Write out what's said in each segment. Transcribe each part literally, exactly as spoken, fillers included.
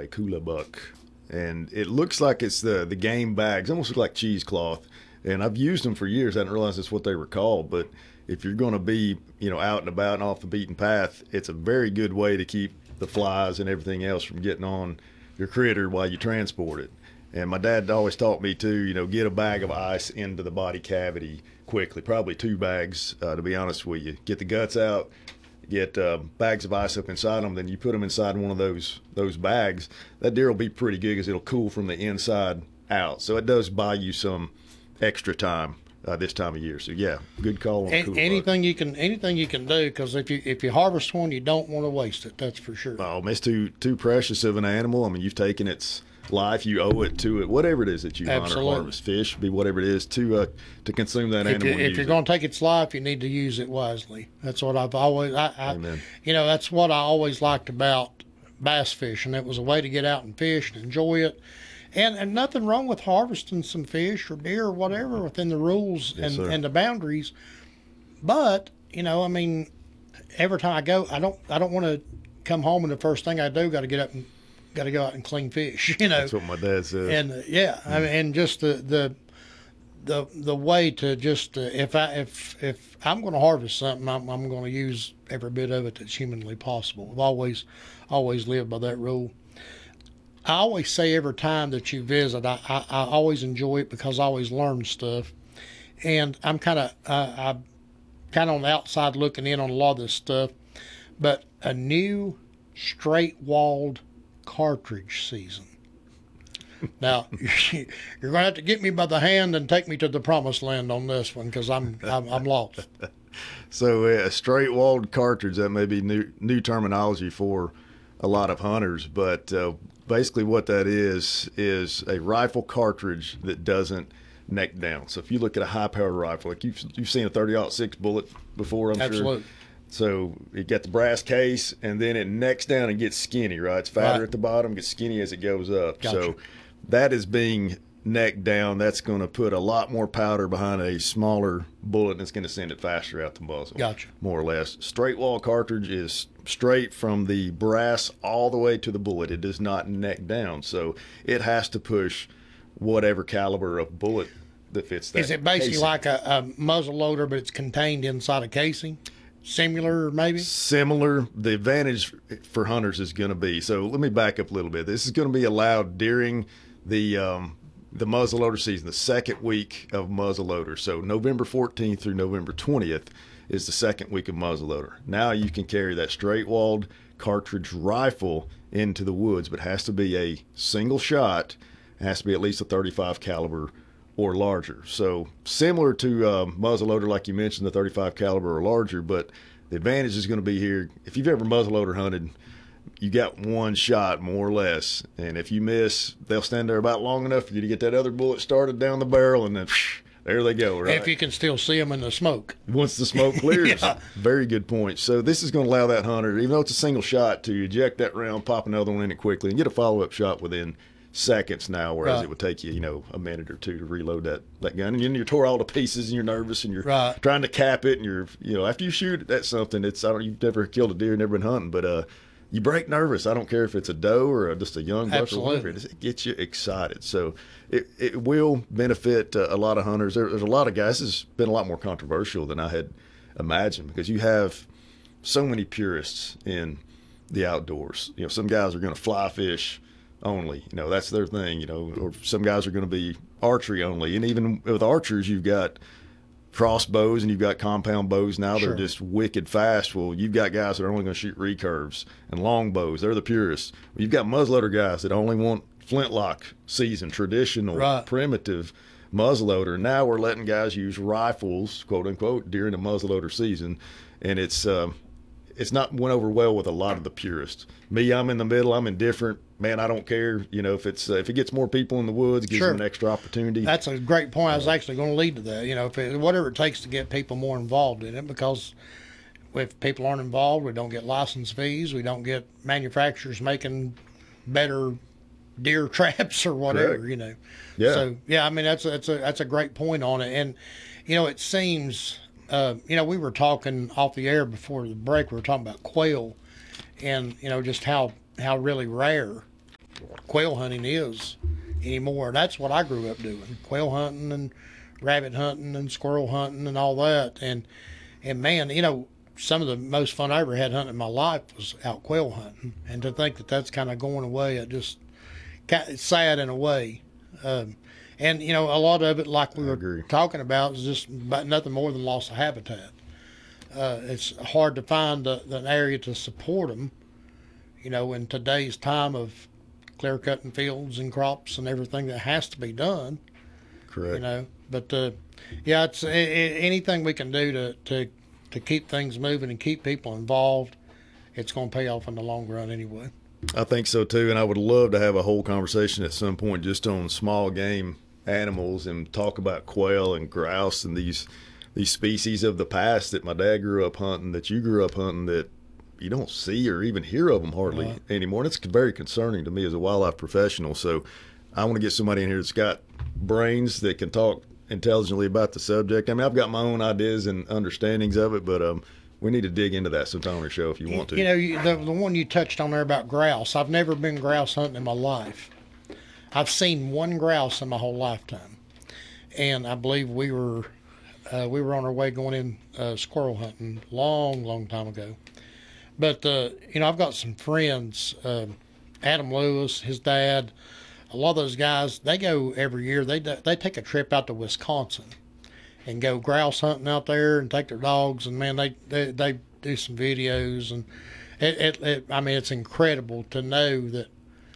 a Kula buck, and it looks like it's the the game bags, almost look like cheesecloth. And I've used them for years. I didn't realize that's what they were called. But if you're going to be, you know, out and about and off the beaten path, it's a very good way to keep the flies and everything else from getting on your critter while you transport it. And my dad always taught me to, you know, get a bag of ice into the body cavity quickly, probably two bags, uh, to be honest with you. Get the guts out, get uh, bags of ice up inside them, then you put them inside one of those those bags. That deer will be pretty good because it'll cool from the inside out. So it does buy you some extra time uh, this time of year. So yeah, good call on A- anything you can anything you can do, because if you if you harvest one, you don't want to waste it. That's for sure. Oh, it's too too precious of an animal. I mean, you've taken its life, you owe it to it. Whatever it is that you hunt or harvest, fish, be whatever it is, to uh, to consume that if animal. You, if you're going to take its life, you need to use it wisely. That's what I've always. I, I Amen. You know, that's what I always liked about bass fishing. It was a way to get out and fish and enjoy it. And, and nothing wrong with harvesting some fish or deer or whatever within the rules Yes, and, sir. and the boundaries. But, you know, I mean, every time I go, I don't I don't want to come home and the first thing I do, got to get up and got to go out and clean fish, you know. That's what my dad said. And uh, yeah, I mean, and just the the the the way to just uh, if I if if I'm going to harvest something, I'm, I'm going to use every bit of it that's humanly possible. I've always always lived by that rule. I always say every time that you visit, I, I, I always enjoy it because I always learn stuff, and I'm kind of uh, I'm kind of on the outside looking in on a lot of this stuff, but a new straight-walled cartridge season. Now you're going to have to get me by the hand and take me to the promised land on this one because I'm, I'm I'm lost. So uh, a straight walled cartridge, that may be new new terminology for a lot of hunters, but uh, basically what that is is a rifle cartridge that doesn't neck down. So if you look at a high powered rifle, like you've you've seen a thirty aught six bullet before, I'm Absolutely. sure. So you got the brass case, and then it necks down and gets skinny, right? It's fatter Right. at the bottom, gets skinny as it goes up. Gotcha. So that is being necked down. That's going to put a lot more powder behind a smaller bullet, and it's going to send it faster out the muzzle. Gotcha. More or less. Straight wall cartridge is straight from the brass all the way to the bullet. It does not neck down, so it has to push whatever caliber of bullet that fits that. Is it basically casing. like a, a muzzle loader, but it's contained inside a casing? Similar, maybe? Similar. The advantage for hunters is going to be, so let me back up a little bit. This is going to be allowed during the um, the muzzleloader season, the second week of muzzleloader. So November fourteenth through November twentieth is the second week of muzzleloader. Now you can carry that straight-walled cartridge rifle into the woods, but it has to be a single shot. It has to be at least a thirty-five caliber or larger. So similar to uh, muzzleloader, like you mentioned, the thirty-five caliber or larger, but the advantage is going to be here. If you've ever muzzleloader hunted, you got one shot more or less, and if you miss, they'll stand there about long enough for you to get that other bullet started down the barrel, and then whoosh, there they go, right? If you can still see them in the smoke. Once the smoke clears. Yeah. Very good point. So this is going to allow that hunter, even though it's a single shot, to eject that round, pop another one in it quickly, and get a follow-up shot within seconds now, whereas Right. it would take you, you know, a minute or two to reload that, that gun. And you- you're tore all to pieces, and you're nervous, and you're Right. trying to cap it, and you're, you know, after you shoot at something, it's, I don't, you've never killed a deer, never been hunting, but uh, you break nervous. I don't care if it's a doe or a, just a young buck or whatever. Absolutely. It, is, it gets you excited. So it, it will benefit uh, a lot of hunters. There, there's a lot of guys. This has been a lot more controversial than I had imagined, because you have so many purists in the outdoors. You know, some guys are going to fly fish only, you know, that's their thing, you know, or some guys are going to be archery only. And even with archers, you've got crossbows and you've got compound bows now. Sure. They're just wicked fast. Well, you've got guys that are only going to shoot recurves and longbows. They're the purists. Well, you've got muzzleloader guys that only want flintlock season, traditional, Right. primitive muzzleloader. Now we're letting guys use rifles, quote unquote, during the muzzleloader season. And it's, um, it's not went over well with a lot of the purists. Me, I'm in the middle. I'm indifferent. Man, I don't care. You know, if it's uh, if it gets more people in the woods, gives Sure. them an extra opportunity. That's a great point. I was actually going to lead to that. You know, if it, whatever it takes to get people more involved in it, because if people aren't involved, we don't get license fees. We don't get manufacturers making better deer traps or whatever. Correct. You know. Yeah. So yeah, I mean that's a, that's a that's a great point on it, and you know it seems. Uh, you know, we were talking off the air before the break. We were talking about quail, and you know just how how really rare what quail hunting is anymore. That's what I grew up doing: quail hunting and rabbit hunting and squirrel hunting and all that. And and man, you know, some of the most fun I ever had hunting in my life was out quail hunting. And to think that that's kind of going away, it just it's sad in a way. Um, and you know, a lot of it, like we were talking about, is just about nothing more than loss of habitat. Uh, it's hard to find a, an area to support them. You know, in today's time of clear cutting fields and crops and everything that has to be done. Correct. You know, but uh, yeah, it's it, it, anything we can do to, to to keep things moving and keep people involved. It's going to pay off in the long run anyway. I think so too, and I would love to have a whole conversation at some point just on small game animals and talk about quail and grouse and these these species of the past that my dad grew up hunting, that you grew up hunting, that you don't see or even hear of them hardly right. anymore. And it's very concerning to me as a wildlife professional. So I want to get somebody in here that's got brains that can talk intelligently about the subject. I mean, I've got my own ideas and understandings of it, but um, we need to dig into that sometime on the show if you want to. You know, you, the, the one you touched on there about grouse, I've never been grouse hunting in my life. I've seen one grouse in my whole lifetime. And I believe we were uh, we were on our way going in uh, squirrel hunting long, long time ago. But, uh, you know, I've got some friends, uh, Adam Lewis, his dad, a lot of those guys, they go every year. They they take a trip out to Wisconsin and go grouse hunting out there and take their dogs. And, man, they, they, they do some videos. And, it, it, it I mean, it's incredible to know that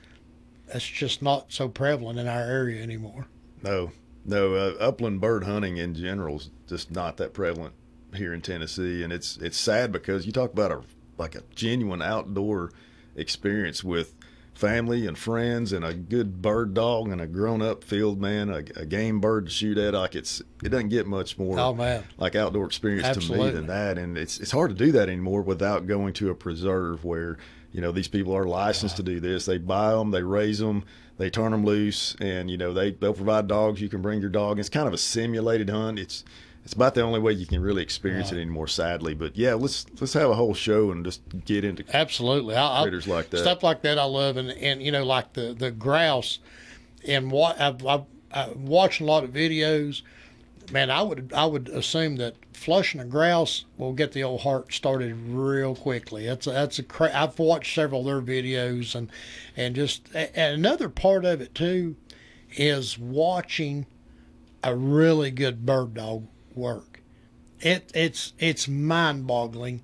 it's just not so prevalent in our area anymore. No, no. Uh, upland bird hunting in general is just not that prevalent here in Tennessee. And it's it's sad because you talk about a like a genuine outdoor experience with family and friends and a good bird dog and a grown-up field man, a, a game bird to shoot at. Like it's it doesn't get much more oh, man. like outdoor experience Absolutely. to me than that. And it's it's hard to do that anymore without going to a preserve where, you know, these people are licensed to do this. They buy them, they raise them, they turn them loose, and, you know, they, they'll provide dogs. You can bring your dog. It's kind of a simulated hunt. It's It's about the only way you can really experience right. it anymore, sadly. But yeah, let's let's have a whole show and just get into absolutely I, critters like that. Stuff like that I love, and and you know, like the the grouse, and what I've, I've, I've watched a lot of videos. Man, I would I would assume that flushing a grouse will get the old heart started real quickly. That's a, that's a cra- I've watched several of their videos, and and just and another part of it too is watching a really good bird dog work. It it's it's mind-boggling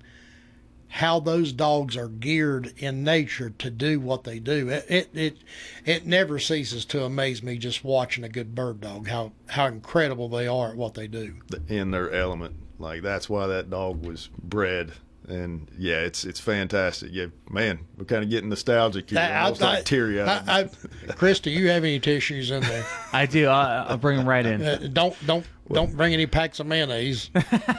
how those dogs are geared in nature to do what they do. It it it, it never ceases to amaze me just watching a good bird dog, how how incredible they are at what they do. In their element. Like that's why that dog was bred. And yeah, it's it's fantastic. Yeah, man, we're kind of getting nostalgic here. I, Almost I, like teary eyed. I, I, Chris, do you have any tissues in there? I do. I'll, I'll bring them right in. Uh, don't don't don't bring any packs of mayonnaise.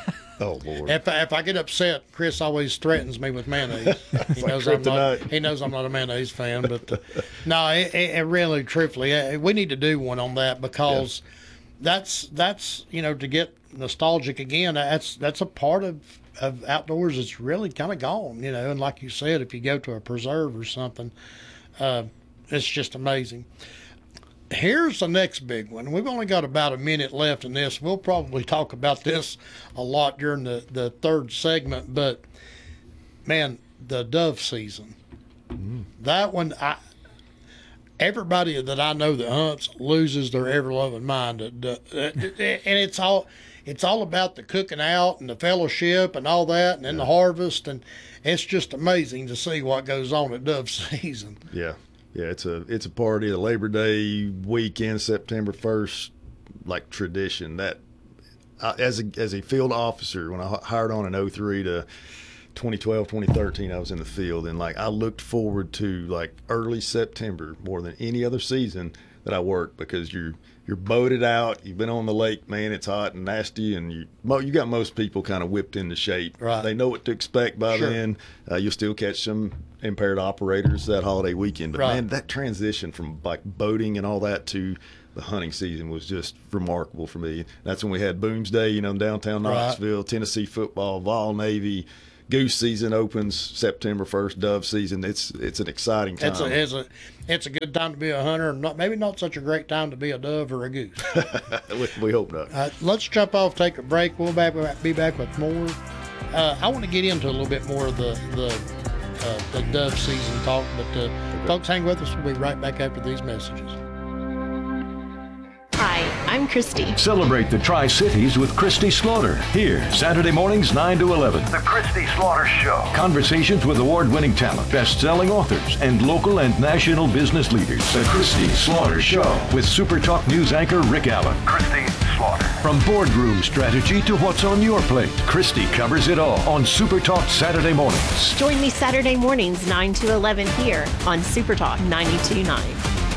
Oh Lord! If I, if I get upset, Chris always threatens me with mayonnaise. He knows like I'm not. He knows I'm not a mayonnaise fan. But uh, no, it, it really, truthfully, uh, we need to do one on that because yeah. that's that's you know to get nostalgic again. That's that's a part of. of outdoors it's really kind of gone, you know, and like you said, if you go to a preserve or something, uh, it's just amazing. Here's the next big one. We've only got about a minute left in this. We'll probably talk about this a lot during the, the third segment, but man, the dove season, mm-hmm. that one, I, everybody that I know that hunts loses their ever-loving mind. And it's all... It's all about the cooking out and the fellowship and all that, and then yeah. the harvest, and it's just amazing to see what goes on at dove season. Yeah, yeah, it's a it's a party. The Labor Day weekend, September first, like tradition. That uh, as a as a field officer, when I hired on in oh three to twenty twelve, twenty thirteen, I was in the field, and like I looked forward to like early September more than any other season that I worked because you're. You're boated out. You've been on the lake, man. It's hot and nasty, and you you got most people kind of whipped into shape. Right. They know what to expect by sure. then. Uh, you'll still catch some impaired operators that holiday weekend, but right. man, that transition from like boating and all that to the hunting season was just remarkable for me. That's when we had Booms Day, you know, in downtown Knoxville, right. Tennessee football, Vol Navy, goose season opens September first, dove season. It's it's an exciting time. It's a it's a it's a good time to be a hunter, and not maybe not such a great time to be a dove or a goose. we, we hope not. Uh, let's jump off, take a break. We'll back, be back with more. Uh, I want to get into a little bit more of the the, uh, the dove season talk, but uh, okay. Folks, hang with us. We'll be right back after these messages. Hi, I'm Christy. Celebrate the Tri-Cities with Christy Slaughter. Here, Saturday mornings nine to eleven. The Christy Slaughter Show. Conversations with award-winning talent, best-selling authors, and local and national business leaders. The Christy Slaughter Show with Super Talk News anchor Rick Allen. Christy Slaughter. From boardroom strategy to what's on your plate, Christy covers it all on Super Talk Saturday mornings. Join me Saturday mornings nine to eleven here on Super Talk ninety-two point nine.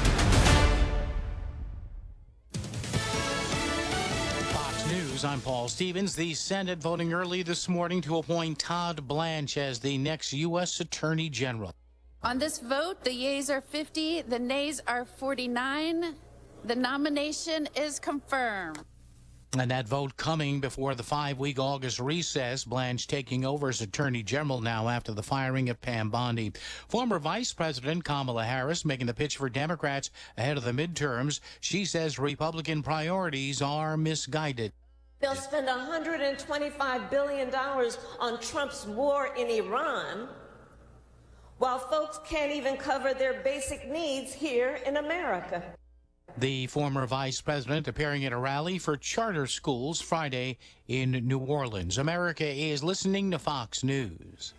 I'm Paul Stevens. The Senate voting early this morning to appoint Todd Blanche as the next U S Attorney General. On this vote, the yeas are fifty, the nays are forty-nine. The nomination is confirmed. And that vote coming before the five-week August recess, Blanche taking over as Attorney General now after the firing of Pam Bondi. Former Vice President Kamala Harris making the pitch for Democrats ahead of the midterms. She says Republican priorities are misguided. They'll spend one hundred twenty-five billion dollars on Trump's war in Iran, while folks can't even cover their basic needs here in America. The former vice president appearing at a rally for charter schools Friday in New Orleans. America is listening to Fox News.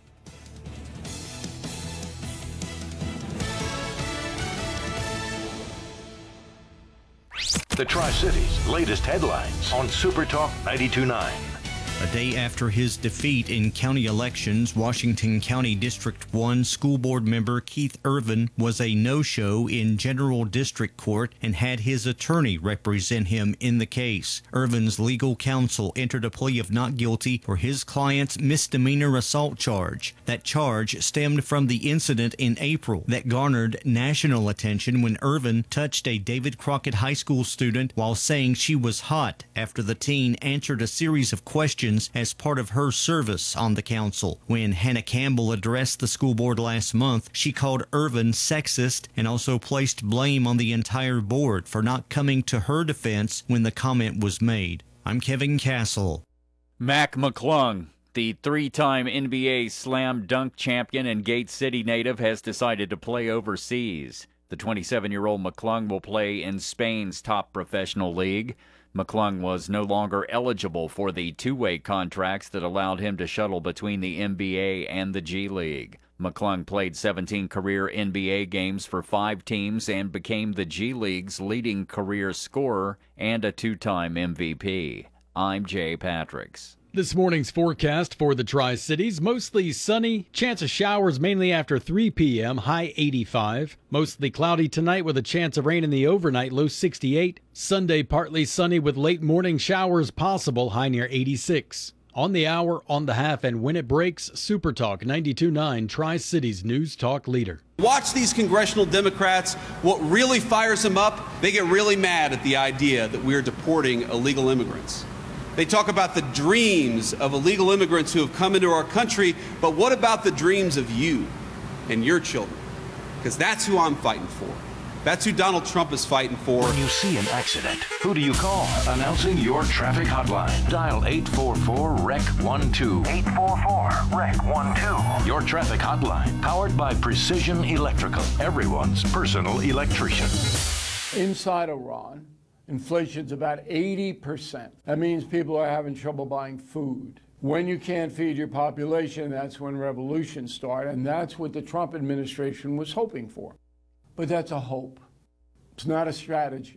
The Tri-Cities' latest headlines on Super Talk ninety-two point nine. A day after his defeat in county elections, Washington County District one School Board member Keith Ervin was a no-show in General District Court and had his attorney represent him in the case. Ervin's legal counsel entered a plea of not guilty for his client's misdemeanor assault charge. That charge stemmed from the incident in April that garnered national attention when Ervin touched a David Crockett High School student while saying she was hot after the teen answered a series of questions as part of her service on the council. When Hannah Campbell addressed the school board last month, she called Ervin sexist and also placed blame on the entire board for not coming to her defense when the comment was made. I'm Kevin Castle. Mac McClung, the three-time N B A slam dunk champion and Gate City native, has decided to play overseas. The twenty-seven-year-old McClung will play in Spain's top professional league. McClung was no longer eligible for the two-way contracts that allowed him to shuttle between the N B A and the G League. McClung played seventeen career N B A games for five teams and became the G League's leading career scorer and a two-time M V P. I'm Jay Patricks. This morning's forecast for the Tri-Cities, mostly sunny, chance of showers mainly after three p.m., high eighty-five. Mostly cloudy tonight with a chance of rain in the overnight, low sixty-eight. Sunday, partly sunny with late morning showers possible, high near eighty-six. On the hour, on the half, and when it breaks, Super Talk ninety-two point nine, Tri-Cities News Talk leader. Watch these congressional Democrats. What really fires them up, they get really mad at the idea that we're deporting illegal immigrants. They talk about the dreams of illegal immigrants who have come into our country, but what about the dreams of you and your children? Because that's who I'm fighting for. That's who Donald Trump is fighting for. When you see an accident, who do you call? Announcing your traffic hotline. Dial eight four four R E C one two. eight four four R E C one two. Your traffic hotline, powered by Precision Electrical, everyone's personal electrician. Inside Iran, inflation's about eighty percent. That means people are having trouble buying food. When you can't feed your population, that's when revolutions start, and that's what the Trump administration was hoping for. But that's a hope. It's not a strategy.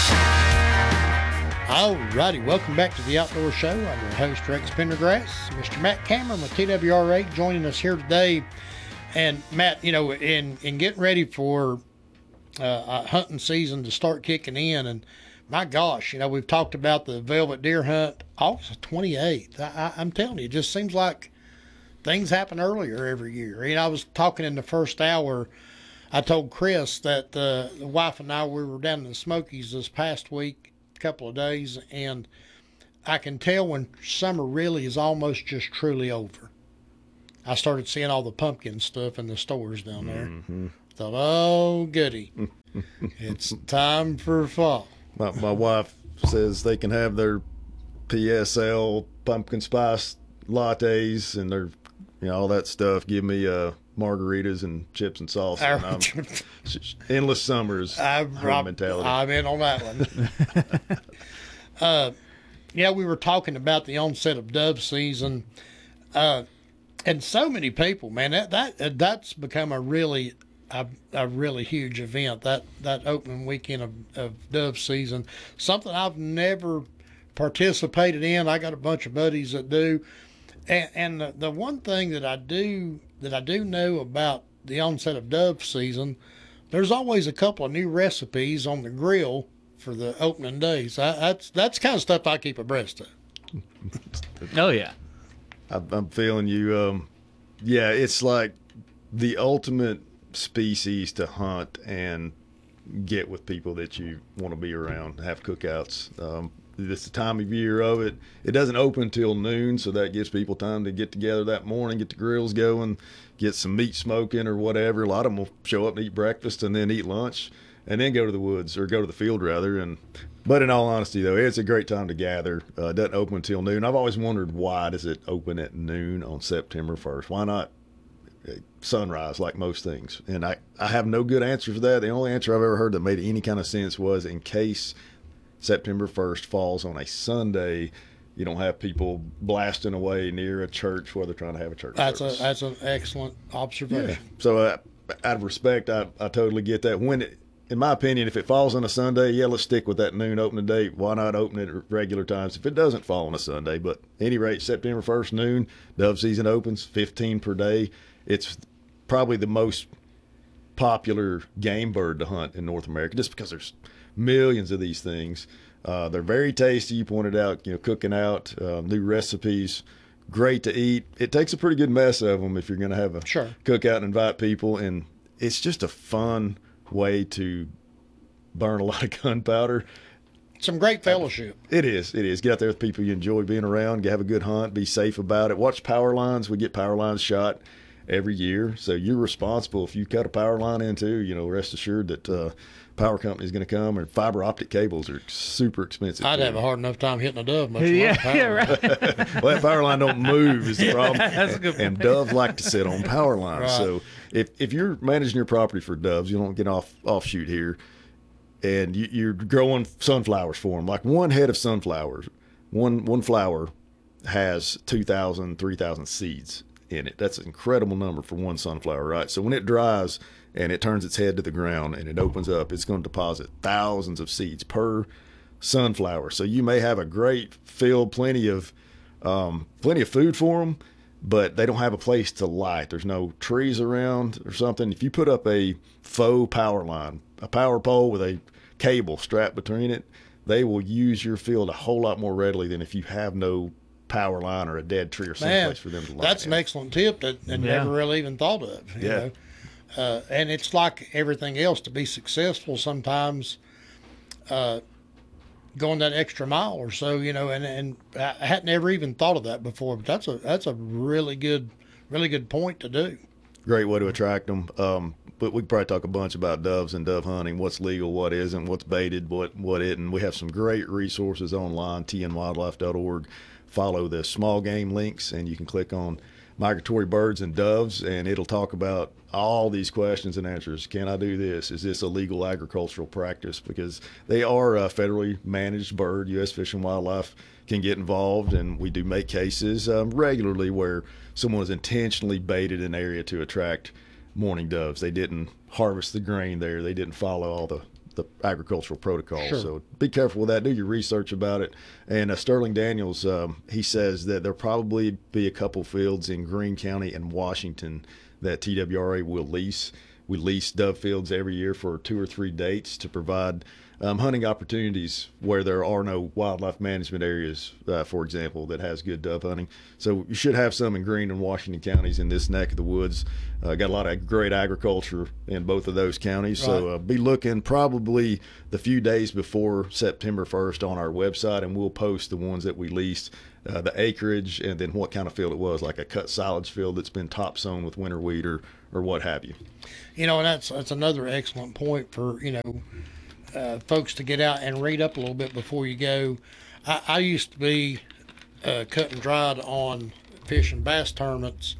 All righty, welcome back to the Outdoor Show. I'm your host, Rex Pendergrass. Mister Matt Cameron with T W R A joining us here today. And Matt, you know, in, in getting ready for uh, hunting season to start kicking in, and my gosh, you know, we've talked about the velvet deer hunt August twenty-eighth. I, I, I'm telling you, it just seems like things happen earlier every year. You know, I was talking in the first hour, I told Chris that uh, the wife and I, we were down in the Smokies this past week, a couple of days, and I can tell when summer really is almost just truly over. I started seeing all the pumpkin stuff in the stores down there. Mm-hmm. Thought, oh, goody. It's time for fall. My, my wife says they can have their P S L pumpkin spice lattes and their, you know, all that stuff. Give me uh, margaritas and chips and salsa. And I'm, endless summers. I'm, her mentality. I'm in on that one. uh, yeah, we were talking about the onset of dove season. Uh, And so many people, man, that that that's become a really a, a really huge event. That that opening weekend of, of dove season, something I've never participated in. I got a bunch of buddies that do, and, and the, the one thing that I do that I do know about the onset of dove season, there's always a couple of new recipes on the grill for the opening days. I, that's that's the kind of stuff I keep abreast of. Oh yeah. I'm feeling you. Um, yeah, it's like the ultimate species to hunt and get with people that you want to be around, have cookouts. Um, it's the time of year of it. It doesn't open till noon, so that gives people time to get together that morning, get the grills going, get some meat smoking or whatever. A lot of them will show up and eat breakfast and then eat lunch and then go to the woods or go to the field rather. And But in all honesty, though, it's a great time to gather. Uh, it doesn't open until noon. I've always wondered, why does it open at noon on September first? Why not sunrise like most things? And I, I have no good answer for that. The only answer I've ever heard that made any kind of sense was in case September first falls on a Sunday, you don't have people blasting away near a church while they're trying to have a church That's service. a that's an excellent observation. Yeah. So uh, out of respect, I, I totally get that. When it, in my opinion, if it falls on a Sunday, yeah, let's stick with that noon opening date. Why not open it at regular times if it doesn't fall on a Sunday? But at any rate, September first, noon, dove season opens, fifteen per day. It's probably the most popular game bird to hunt in North America just because there's millions of these things. Uh, they're very tasty. You pointed out, you know, cooking out, uh, new recipes, great to eat. It takes a pretty good mess of them if you're going to have a sure. cookout and invite people. And it's just a fun way to burn a lot of gunpowder. Some great fellowship. It is. It is. Get out there with people you enjoy being around, have a good hunt, be safe about it. Watch power lines. We get power lines shot every year. So you're responsible. If you cut a power line in too, you know, rest assured that uh, power company is going to come. And fiber optic cables are super expensive. I'd too. have a hard enough time hitting a dove. Much yeah, power. yeah, right. Well, that power line don't move is the problem. That's a good and point. doves like to sit on power lines. Right. So if if you're managing your property for doves, you don't get off offshoot here, and you, you're growing sunflowers for them. Like one head of sunflowers, one one flower has two thousand, three thousand seeds in it. That's an incredible number for one sunflower, right? So when it dries and it turns its head to the ground and it opens up, it's going to deposit thousands of seeds per sunflower. So you may have a great field, plenty of um, plenty of food for them, but they don't have a place to light. There's no trees around or something. If you put up a faux power line, a power pole with a cable strapped between it, they will use your field a whole lot more readily than if you have no power line or a dead tree or someplace Man, for them to light. that's in. an excellent tip that I Yeah. never really even thought of. You Yeah. know? Uh, and it's like everything else, to be successful sometimes uh, going that extra mile or so, you know, and, and I hadn't ever even thought of that before, but that's a that's a really good really good point to do. Great way to attract them. Um, but we could probably talk a bunch about doves and dove hunting, what's legal, what isn't, what's baited, what what isn't. We have some great resources online, t n wildlife dot org. Follow the small game links, and you can click on migratory birds and doves, and it'll talk about all these questions and answers. Can I do this? Is this a legal agricultural practice? Because they are a federally managed bird. U S Fish and Wildlife can get involved, and we do make cases um, regularly where someone has intentionally baited an area to attract mourning doves. They didn't harvest the grain there. They didn't follow all the the agricultural protocols. Sure. So be careful with that. Do your research about it. And uh, Sterling Daniels, um, he says that there'll probably be a couple fields in Greene County and Washington that T W R A will lease. We lease dove fields every year for two or three dates to provide um, hunting opportunities where there are no wildlife management areas, uh, for example, that has good dove hunting. So you should have some in Greene and Washington counties in this neck of the woods. Uh, got a lot of great agriculture in both of those counties. Right. So uh, be looking probably the few days before September first on our website, and we'll post the ones that we leased uh, the acreage, and then what kind of field it was, like a cut silage field that's been top sown with winter wheat or, or what have you. You know, and that's that's another excellent point for, you know, uh, folks to get out and read up a little bit before you go. I, I used to be uh, cut and dried on fish and bass tournaments.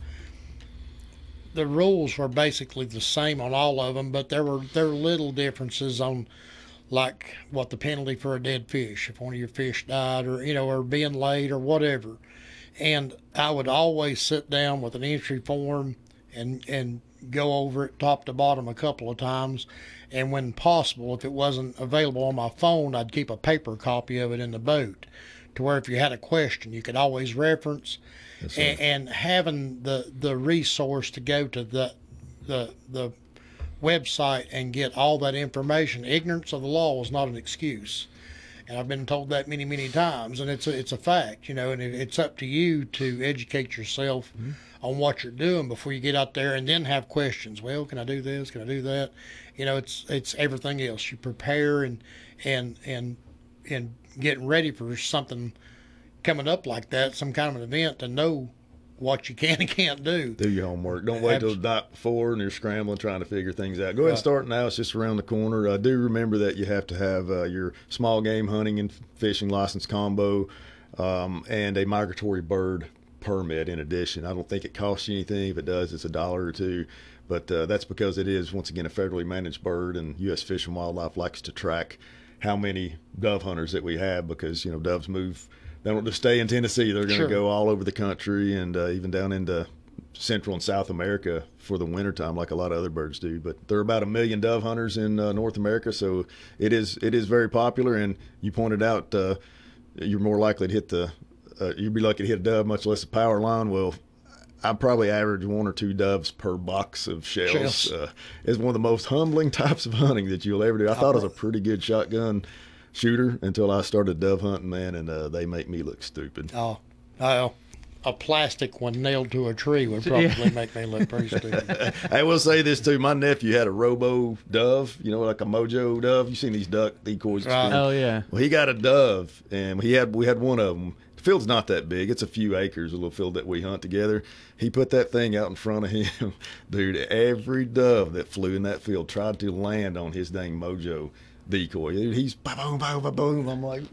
The rules were basically the same on all of them, but there were there were little differences on, like what the penalty for a dead fish, if one of your fish died, or you know, or being late or whatever. And I would always sit down with an entry form and and go over it top to bottom a couple of times. And when possible, if it wasn't available on my phone, I'd keep a paper copy of it in the boat, to where if you had a question, you could always reference. Yes, and, and having the the resource to go to the the the website and get all that information. Ignorance of the law is not an excuse, and I've been told that many many times, and it's a, it's a fact, you know. And it, it's up to you to educate yourself mm-hmm. on what you're doing before you get out there, and then have questions. Well, can I do this? Can I do that? You know, it's it's everything else. You prepare and and and and getting ready for something coming up like that, some kind of an event, to know what you can and can't do. Do your homework. Don't wait till the night before and you're scrambling trying to figure things out. Go ahead and start now. It's just around the corner. Uh, do remember that you have to have uh, your small game hunting and fishing license combo um, and a migratory bird permit in addition. I don't think it costs you anything. If it does, it's a dollar or two. But uh, that's because it is, once again, a federally managed bird, and U S Fish and Wildlife likes to track how many dove hunters that we have, because, you know, doves move. They don't just stay in Tennessee. They're going to Sure. go all over the country, and uh, even down into Central and South America for the wintertime, like a lot of other birds do. But there are about a million dove hunters in uh, North America, so it is it is very popular. And you pointed out uh, you're more likely to hit the uh, you'd be lucky to hit a dove, much less a power line. Well, I probably average one or two doves per box of shells. Shells. Uh, it's one of the most humbling types of hunting that you'll ever do. I thought I was a pretty good shotgun shooter until I started dove hunting, man, and uh, they make me look stupid. Oh, oh, a plastic one nailed to a tree would probably Yeah. make me look pretty stupid. I will say this too. My nephew had a robo dove, you know, like a mojo dove. You've seen these duck decoys. at Right. school? Oh, yeah. Well, he got a dove, and he had we had one of them. The field's not that big. It's a few acres, a little field that we hunt together. He put that thing out in front of him. Dude, every dove that flew in that field tried to land on his dang mojo decoy. He's boom, boom, boom, boom. I'm like,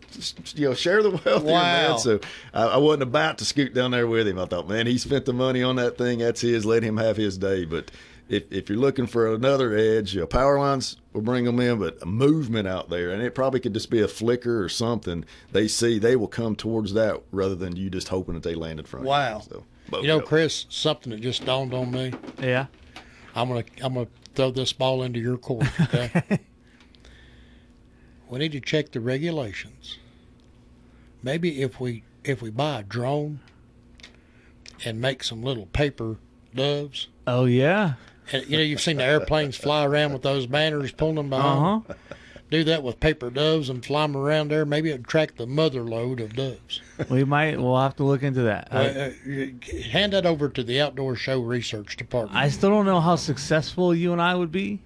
you know, share the wealth Wow. here, man. So I, I wasn't about to scoot down there with him. I thought, man, he spent the money on that thing. That's his. Let him have his day. But if, if you're looking for another edge, you know, power lines will bring them in, but a movement out there, and it probably could just be a flicker or something they see, they will come towards that rather than you just hoping that they land in front Wow. of you. So, You know, Chris, something that just dawned on me. Yeah. I'm gonna I'm gonna throw this ball into your court. Okay. We need to check the regulations. Maybe if we if we buy a drone and make some little paper doves. Oh, yeah. And, you know, you've seen the airplanes fly around with those banners pulling them behind. Uh-huh. Do that with paper doves and fly them around there. Maybe it'd attract the mother load of doves. We might, we'll have to look into that. Uh, uh, hand that over to the Outdoor Show Research Department. I still don't know how successful you and I would be.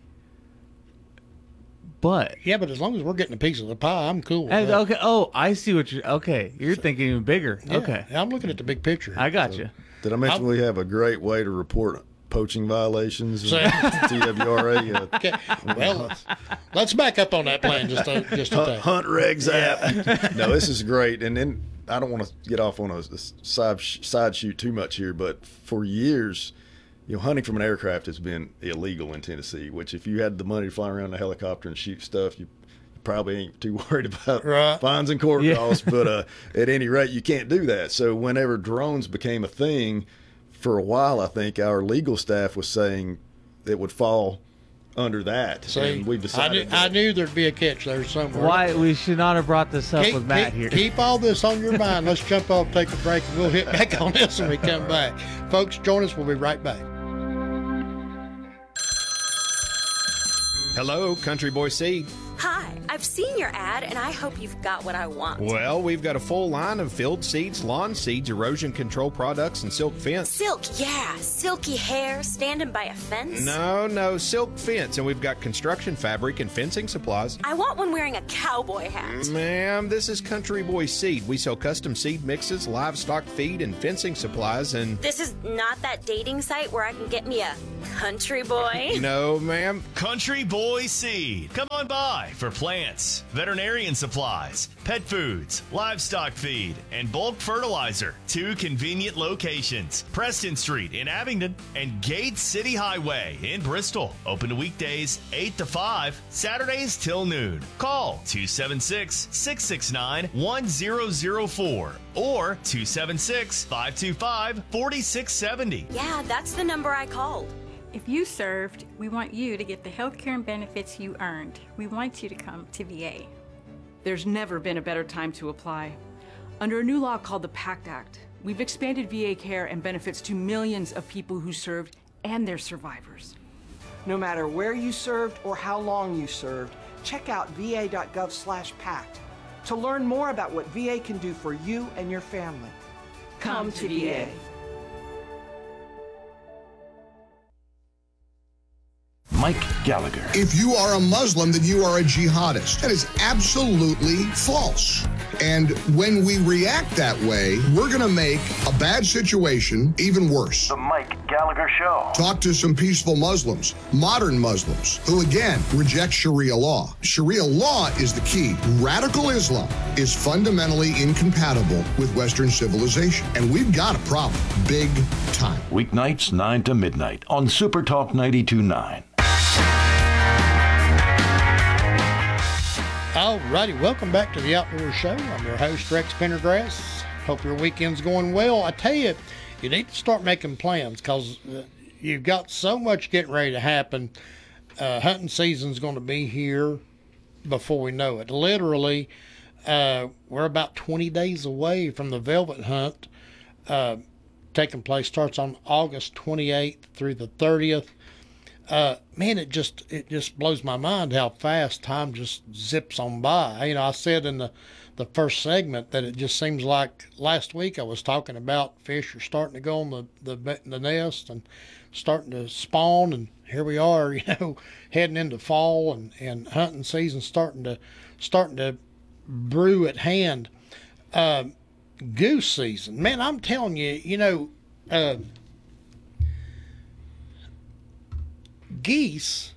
But yeah, but as long as we're getting a piece of the pie, I'm cool with and, that. okay. Oh, I see what you're. Okay, you're thinking even bigger. Yeah, okay, I'm looking at the big picture. I got you. Did I mention we have a great way to report poaching violations? So- T W R A. Uh, Okay. Well, let's back up on that plan just a, just a Hunt, tad. Hunt Regs app. No, this is great. And then I don't want to get off on a, a side side shoot too much here, but for years, you know, hunting from an aircraft has been illegal in Tennessee. Which, if you had the money to fly around in a helicopter and shoot stuff, you probably ain't too worried about Right. fines and court Yeah. costs. But uh, at any rate, you can't do that. So whenever drones became a thing, for a while, I think our legal staff was saying it would fall under that. See, and we I decided knew, I knew there'd be a catch there somewhere. Why we should not have brought this up Keep, with Matt keep, here. keep all this on your mind. Let's jump off, take a break, and we'll hit back on this when we come back. Folks, join us. We'll be right back. Hello, Country Boy C. Hi, I've seen your ad and I hope you've got what I want. Well, we've got a full line of field seeds, lawn seeds, erosion control products, and silk fence. Silk, yeah. Silky hair standing by a fence. No, no, silk fence. And we've got construction fabric and fencing supplies. I want one wearing a cowboy hat. Ma'am, this is Country Boy Seed. We sell custom seed mixes, livestock feed, and fencing supplies, and... This is not that dating site where I can get me a country boy? No, ma'am. Country Boy Seed. Come on by for plants, veterinarian supplies, pet foods, livestock feed, and bulk fertilizer. Two convenient locations: Preston Street in Abingdon and Gate City Highway in Bristol. Open to weekdays eight to five, Saturdays till noon. Call two seven six, six six nine, one zero zero four or two seven six, five two five, four six seven zero. Yeah, that's the number I called. If you served, we want you to get the health care and benefits you earned. We want you to come to V A. There's never been a better time to apply. Under a new law called the PACT Act, we've expanded V A care and benefits to millions of people who served and their survivors. No matter where you served or how long you served, check out v a dot gov slash pact to learn more about what V A can do for you and your family. Come, Come to V A. Mike Gallagher. If you are a Muslim, then you are a jihadist. That is absolutely false. And when we react that way, we're going to make a bad situation even worse. The Mike Gallagher Show. Talk to some peaceful Muslims, modern Muslims, who again reject Sharia law. Sharia law is the key. Radical Islam is fundamentally incompatible with Western civilization. And we've got a problem, big time. Weeknights nine to midnight on Super Talk ninety-two point nine. Alrighty, welcome back to the Outdoor Show. I'm your host, Rex Pendergrass. Hope your weekend's going well. I tell you, you need to start making plans because uh, you've got so much getting ready to happen. Uh, hunting season's going to be here before we know it. Literally, uh, we're about twenty days away from the Velvet Hunt uh, taking place. Starts on August twenty-eighth through the thirtieth. Uh, man, it just it just blows my mind how fast time just zips on by. You know, I said in the, the first segment that it just seems like last week I was talking about fish are starting to go on the, the, the nest and starting to spawn, and here we are, you know, heading into fall and, and hunting season starting to starting to brew at hand. Uh, goose season, man, I'm telling you, you know, uh, geese,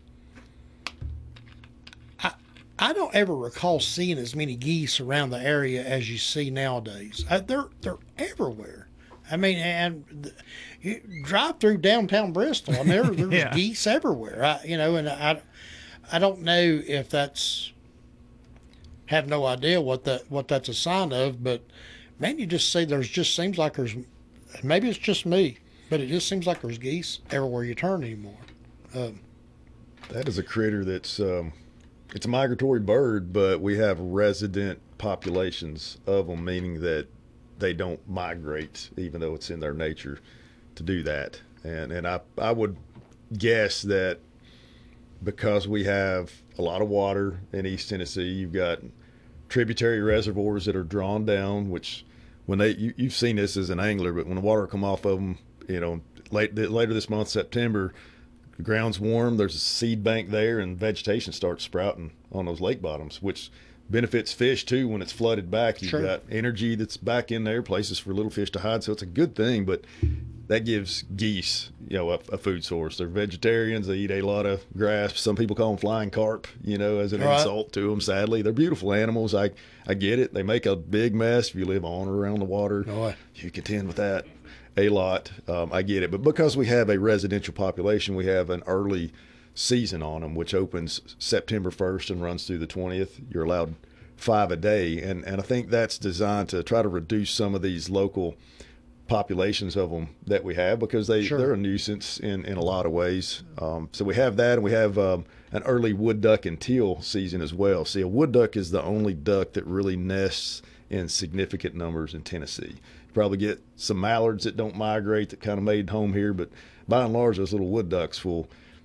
I I don't ever recall seeing as many geese around the area as you see nowadays. Uh, they're they're everywhere. I mean, and the, you drive through downtown Bristol, I mean, there, there's Yeah. geese everywhere. I, you know, and I I don't know if that's have no idea what that what that's a sign of, but man, you just see there's just seems like there's maybe it's just me, but it just seems like there's geese everywhere you turn anymore. Um, that is a critter that's um, it's a migratory bird, but we have resident populations of them, meaning that they don't migrate, even though it's in their nature to do that. And and I I would guess that because we have a lot of water in East Tennessee, you've got tributary reservoirs that are drawn down, which when they you, you've seen this as an angler, but when the water come off of them, you know, late later this month, September. The ground's warm, there's a seed bank there, and vegetation starts sprouting on those lake bottoms, which benefits fish too when it's flooded back. You've Sure. got energy that's back in there, places for little fish to hide, so it's a good thing, but that gives geese, you know, a, a food source. They're vegetarians, they eat a lot of grass. Some people call them flying carp, you know, as an Right. insult to them, sadly. They're beautiful animals. I, I get it. They make a big mess if you live on or around the water. Boy. You contend with that a lot. Um, I get it. But because we have a residential population, we have an early season on them, which opens September first and runs through the twentieth. You're allowed five a day. And, and I think that's designed to try to reduce some of these local populations of them that we have, because they, Sure. they're a nuisance in, in a lot of ways. Um, so we have that, and we have um, an early wood duck and teal season as well. See, a wood duck is the only duck that really nests in significant numbers in Tennessee. You probably get some mallards that don't migrate that kind of made home here, but by and large, those little wood ducks will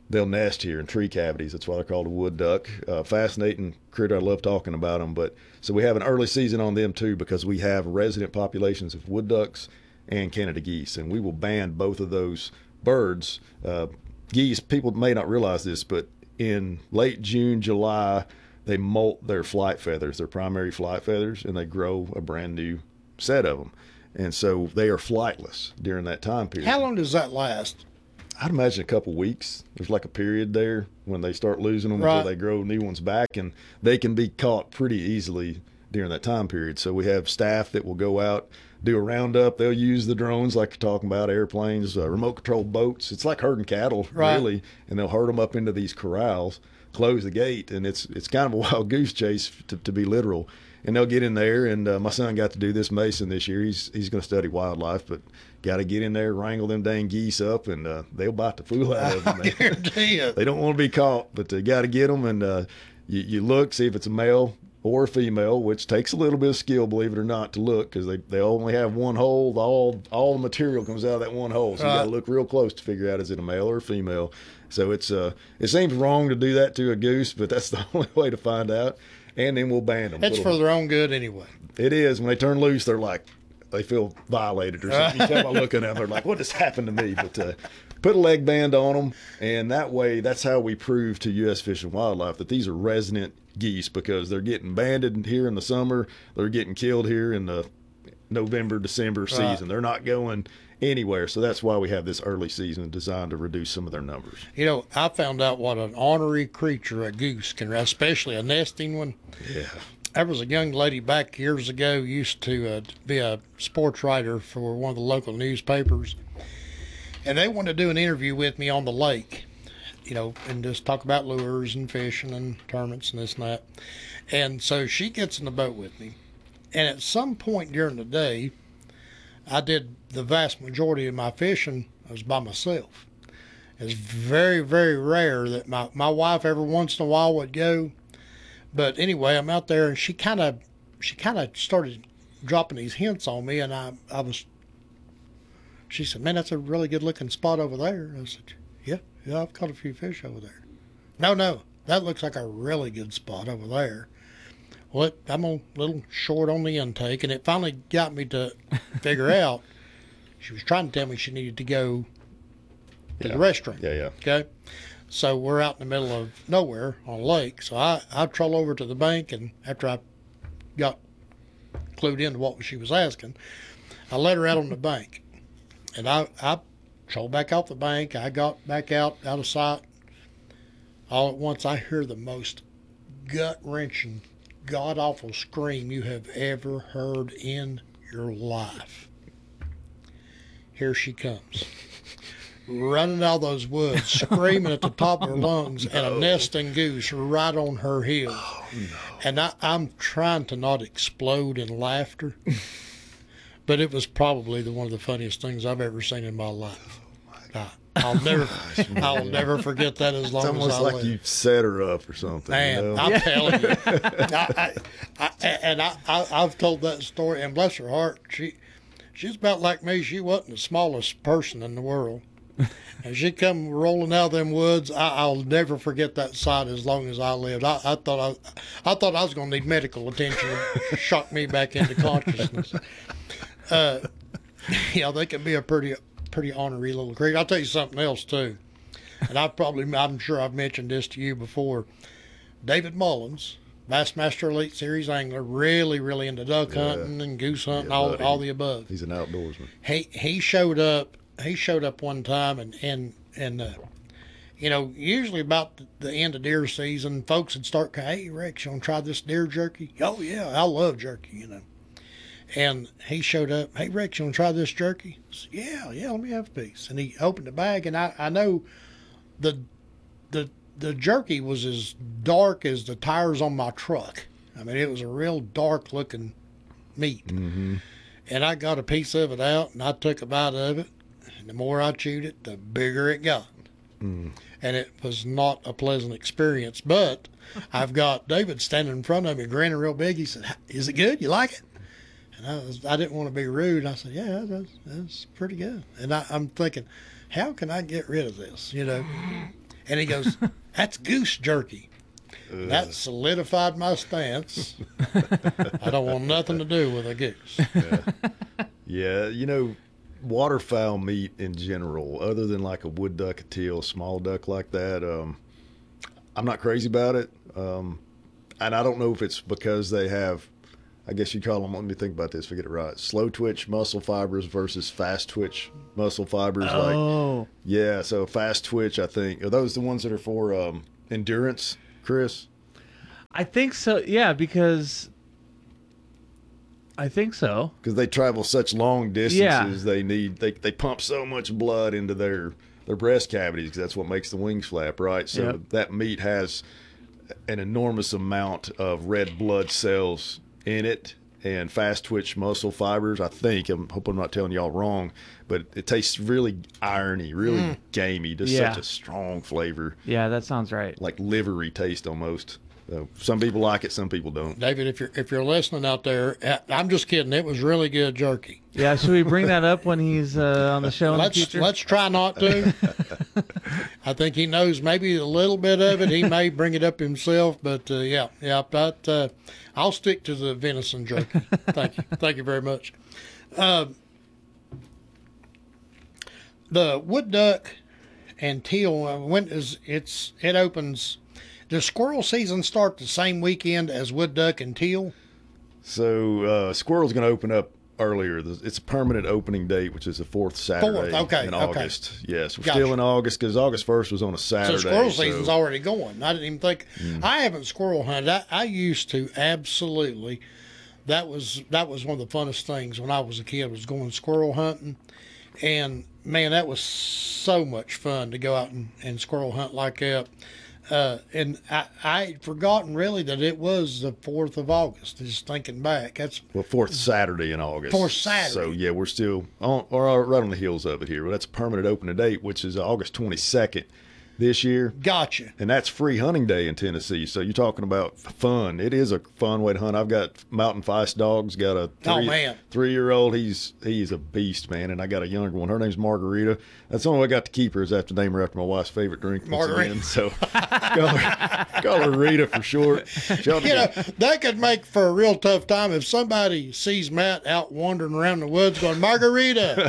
they'll nest here in tree cavities. That's why they're called a wood duck. Uh, fascinating critter. I love talking about them. But so we have an early season on them too, because we have resident populations of wood ducks and Canada geese, and we will ban both of those birds. Uh, geese, people may not realize this, but in late June, July, they molt their flight feathers, their primary flight feathers, and they grow a brand new set of them. And so they are flightless during that time period. How long does that last? I'd imagine a couple weeks. There's like a period there when they start losing them Right. until they grow new ones back, and they can be caught pretty easily during that time period. So we have staff that will go out, do a roundup. They'll use the drones like you're talking about, airplanes, uh, remote controlled boats. It's like herding cattle, Right. really, and they'll herd them up into these corrals, close the gate, and it's it's kind of a wild goose chase to, to be literal. And they'll get in there, and uh, my son got to do this, Mason, this year. He's he's going to study wildlife, but got to get in there, wrangle them dang geese up, and uh, they'll bite the fool out of them. I guarantee you. They don't want to be caught, but they got to get them, and uh, you, you look, see if it's a male or a female, which takes a little bit of skill, believe it or not, to look, because they, they only have one hole. All all the material comes out of that one hole, so you got to Right. look real close to figure out is it a male or a female. So it's uh it seems wrong to do that to a goose, but that's the only way to find out. And then we'll ban them. It's for their own good anyway. It is. When they turn loose, they're like, they feel violated or something. You tell by looking at them, they're like, what just happened to me? But uh, put a leg band on them, and that way, that's how we prove to U S Fish and Wildlife that these are resident geese, because they're getting banded here in the summer. They're getting killed here in the November, December season. Right. They're not going anywhere. So that's why we have this early season designed to reduce some of their numbers. You know, I found out what an ornery creature a goose can, especially a nesting one. Yeah. There was a young lady back years ago used to uh, be a sports writer for one of the local newspapers, and they wanted to do an interview with me on the lake, you know, and just talk about lures and fishing and tournaments and this and that. And so she gets in the boat with me, and at some point during the day, I did the vast majority of my fishing I was by myself. It's very, very rare that my, my wife every once in a while would go. But anyway, I'm out there, and she kind of she kind of started dropping these hints on me, and I, I was, she said, man, that's a really good looking spot over there. I said, yeah, yeah, I've caught a few fish over there. No, no, that looks like a really good spot over there. Well, it, I'm a little short on the intake, and it finally got me to figure out she was trying to tell me she needed to go to Yeah. the restroom. Yeah, yeah. Okay. So we're out in the middle of nowhere on a lake. So I, I troll over to the bank, and after I got clued into what she was asking, I let her out on the bank. And I, I trolled back off the bank. I got back out, out of sight. All at once, I hear the most gut-wrenching, god-awful scream you have ever heard in your life. Here she comes, running out of those woods, screaming at the top of her lungs, and a nesting goose right on her heels. Oh, no. And I, I'm trying to not explode in laughter, but it was probably the, one of the funniest things I've ever seen in my life. I, I'll never, I'll never forget that as long It's as almost I like live. you set her up or something. Man, you know? I'm telling you, I, I, I, and I, I, I've told that story, and bless her heart, she, she's about like me. She wasn't the smallest person in the world, and she come rolling out of them woods. I, I'll never forget that sight as long as I lived. I, I thought I, I thought I was going to need medical attention to shock me back into consciousness. Uh, yeah, they can be a pretty, pretty ornery little creature. I'll tell you something else too, and I've probably, I'm sure I've mentioned this to you before. David Mullins, Bassmaster Elite Series angler, really, really into duck Yeah. hunting and goose hunting, Yeah, all buddy. all the above. He's an outdoorsman. He he showed up. He showed up one time, and and and uh, you know, usually about the, the end of deer season, folks would start, hey Rex, you want to try this deer jerky? Oh yeah, I love jerky, you know. And he showed up, hey Rex, you want to try this jerky? I said, yeah, yeah, let me have a piece. And he opened the bag, and I I know the the the jerky was as dark as the tires on my truck. I mean, it was a real dark looking meat. Mm-hmm. And I got a piece of it out, and I took a bite of it. And the more I chewed it, the bigger it got. Mm. And it was not a pleasant experience. But I've got David standing in front of me, grinning real big. He said, is it good? You like it? And I, was, I didn't want to be rude. I said, yeah, that's, that's pretty good. And I, I'm thinking, how can I get rid of this, you know? And he goes, "That's goose jerky." Ugh. That solidified my stance. I don't want nothing to do with a goose. Yeah. Yeah, you know, waterfowl meat in general, other than like a wood duck, a teal, small duck like that, um, I'm not crazy about it. Um, and I don't know if it's because they have, I guess you call them, let me think about this, forget it right, slow twitch muscle fibers versus fast twitch muscle fibers. Oh. Like, yeah, so fast twitch, I think, are those the ones that are for um, endurance, Chris? I think so. Yeah, because I think so. Because they travel such long distances, Yeah. they need they they pump so much blood into their their breast cavities because that's what makes the wings flap, right? So Yep. that meat has an enormous amount of red blood cells in it and fast twitch muscle fibers. I think I hope I'm not telling y'all wrong, but it tastes really irony, really Mm. gamey, just Yeah. such a strong flavor, Yeah, that sounds right. like livery taste almost. So some people like it, some people don't. David, if you're if you're listening out there, uh, I'm just kidding. It was really good jerky. Yeah, should we bring that up when he's uh, on the show in Let's the future? let's try not to. I think he knows maybe a little bit of it. He may bring it up himself, but uh, yeah, yeah. But uh, I'll stick to the venison jerky. Thank you, thank you very much. Uh, the wood duck and teal. Uh, when is it's it opens? Does squirrel season start the same weekend as wood duck and teal? So uh, squirrel's going to open up earlier. It's a permanent opening date, which is the fourth Saturday Fourth, okay, in okay. August. Yes, we're Gotcha. still in August because August first was on a Saturday. So squirrel so- season's already going. I didn't even think. Mm. I haven't squirrel hunted. I, I used to absolutely. That was that was one of the funnest things when I was a kid was going squirrel hunting, and man, that was so much fun to go out and, and squirrel hunt like that. Uh, and I I'd forgotten really that it was the fourth of August. Just thinking back, that's Well, fourth Saturday in August. Fourth Saturday. So yeah, we're still on or right on the heels of it here. Well, that's a permanent opening date, which is August twenty-second this year. Gotcha. And that's free hunting day in Tennessee. So you're talking about fun. It is a fun way to hunt. I've got Mountain Feist dogs. Got a three, Oh, man. three-year-old. He's he's a beast, man. And I got a younger one. Her name's Margarita. That's the only way I got to keep her is after name her after my wife's favorite drink. once Margarita. again. So call her, call her Rita for short. She ought to You be- know, that could make for a real tough time if somebody sees Matt out wandering around the woods going, Margarita,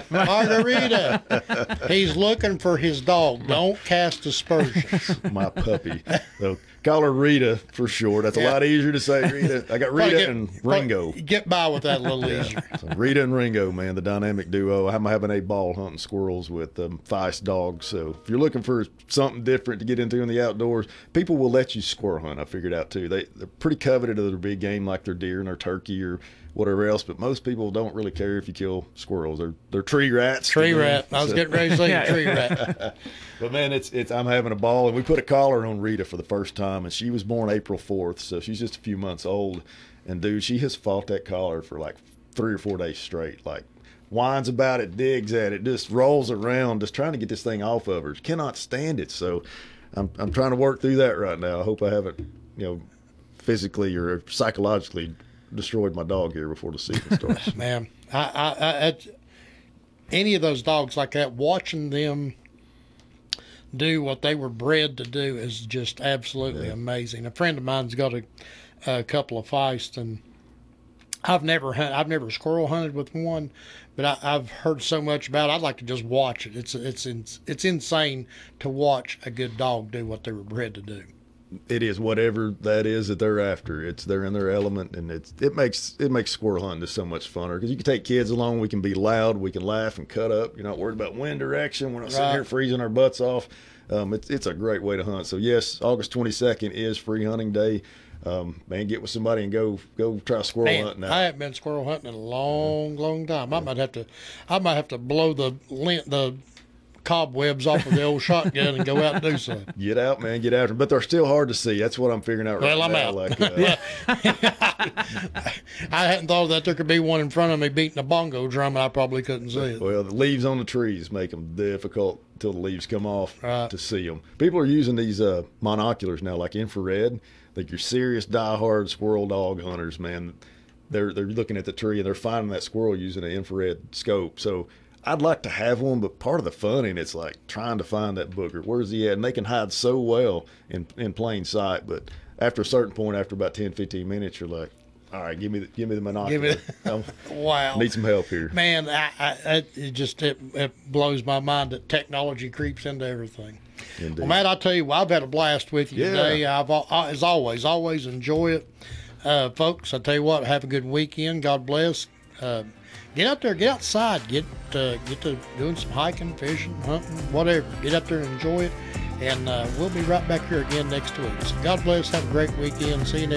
Margarita. He's looking for his dog. Don't cast aspersions. my puppy. So call her Rita for short. That's Yeah. a lot easier to say, Rita. I got Rita Probably get- and Ringo. Get by with that a little easier. So Rita and Ringo, man, the dynamic duo. I'm having a ball hunting squirrels with um, Feist dogs. So if you're looking for something different to get into in the outdoors, people will let you squirrel hunt. I figured out too. They they're pretty coveted of their big game like their deer and their turkey or whatever else. But most people don't really care if you kill squirrels. They're they're tree rats. Tree to them. rat. I was So- getting ready to say tree rat. But man, it's it's I'm having a ball, and we put a collar on Rita for the first time, and she was born April fourth, so she's just a few months old. And dude, she has fought that collar for like three or four days straight, like whines about it, digs at it, just rolls around, just trying to get this thing off of her. She cannot stand it. So I'm I'm trying to work through that right now. I hope I haven't, you know, physically or psychologically destroyed my dog here before the season starts. Man, I, I, I, I, any of those dogs like that, watching them do what they were bred to do is just absolutely Yeah. amazing. A friend of mine's got a, a couple of Feist, and I've never hunt, I've never squirrel hunted with one, but I, I've heard so much about it. I'd like to just watch it. It's it's it's insane to watch a good dog do what they were bred to do. It is whatever that is that they're after. It's they're in their element, and it's it makes it makes squirrel hunting just so much funner because you can take kids along. We can be loud, we can laugh and cut up. You're not worried about wind direction. We're not sitting Right. here freezing our butts off. Um, it's it's a great way to hunt. So yes, August twenty-second is free hunting day. Um, man, get with somebody and go go try squirrel Man, hunting. I haven't been squirrel hunting in a long, long time. I might have to, I might have to blow the lint, the cobwebs off of the old shotgun and go out and do something. Get out, man, get after 'em. But they're still hard to see. That's what I'm figuring out right Well, I'm now. out. Like, uh, I hadn't thought that there could be one in front of me beating a bongo drum, and I probably couldn't see it. Well, the leaves on the trees make them difficult until the leaves come off Right. to see them. People are using these uh, monoculars now, like infrared. Like your serious diehard squirrel dog hunters, man, they're they're looking at the tree and they're finding that squirrel using an infrared scope. So I'd like to have one, but part of the fun in it's like trying to find that booger. Where's he at? And they can hide so well in in plain sight. But after a certain point, after about ten, fifteen minutes, you're like, all right, give me the, give me the monocular. Give it, wow. Need some help here. Man, I, I, it just it, it blows my mind that technology creeps into everything. Indeed. Well, Matt, I tell you, well, I've had a blast with you Yeah. today. I've al- as always, always enjoy it, uh, folks. I tell you what, have a good weekend. God bless. Uh, get out there, get outside, get uh, get to doing some hiking, fishing, hunting, whatever. Get out there and enjoy it. And uh, we'll be right back here again next week. So God bless. Have a great weekend. See you next.